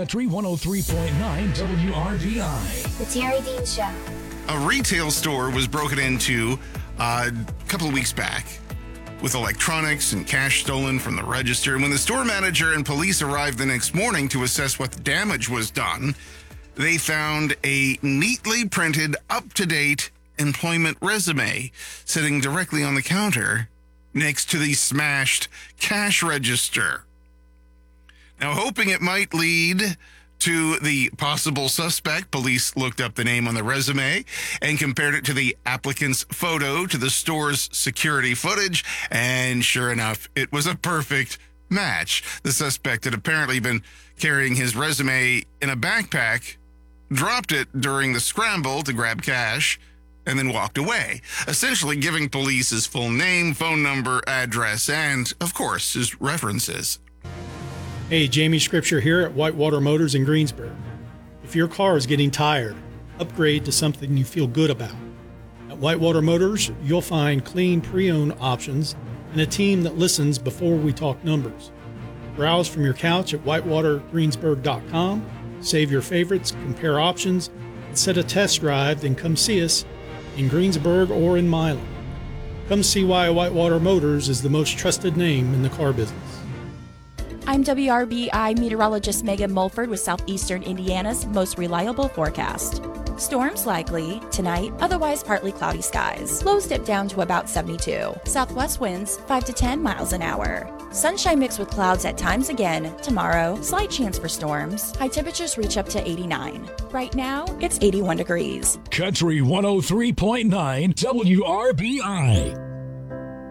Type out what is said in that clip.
Country 103.9 WRBI. The Terry Dean Show. A retail store was broken into a couple of weeks back with electronics and cash stolen from the register. And when the store manager and police arrived the next morning to assess what the damage was done, they found a neatly printed, up-to-date employment resume sitting directly on the counter next to the smashed cash register. Now, hoping it might lead to the possible suspect, police looked up the name on the resume and compared it to the applicant's photo to the store's security footage, and sure enough, it was a perfect match. The suspect had apparently been carrying his resume in a backpack, dropped it during the scramble to grab cash, and then walked away, essentially giving police his full name, phone number, address, and, of course, his references. Hey, Jamie Scripture here at Whitewater Motors in Greensburg. If your car is getting tired, upgrade to something you feel good about. At Whitewater Motors, you'll find clean pre-owned options and a team that listens before we talk numbers. Browse from your couch at whitewatergreensburg.com, save your favorites, compare options, and set a test drive, then come see us in Greensburg or in Milan. Come see why Whitewater Motors is the most trusted name in the car business. I'm WRBI meteorologist Megan Mulford with Southeastern Indiana's most reliable forecast. Storms likely tonight, otherwise partly cloudy skies. Lows dip down to about 72. Southwest winds 5 to 10 miles an hour. Sunshine mixed with clouds at times again. Tomorrow, slight chance for storms. High temperatures reach up to 89. Right now, it's 81 degrees. Country 103.9 WRBI.